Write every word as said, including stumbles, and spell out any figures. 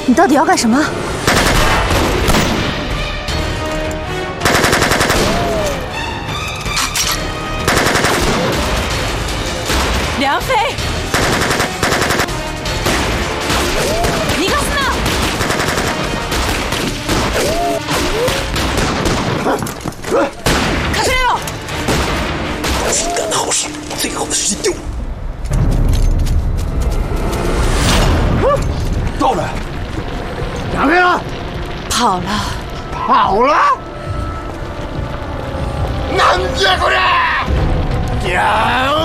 你到底要干什么？ 梁飞，尼克斯呢？卡西奥， 子弹的好使，最好的时机丢。到了，梁飞呢？ 跑了， 跑了。南接过来，梁。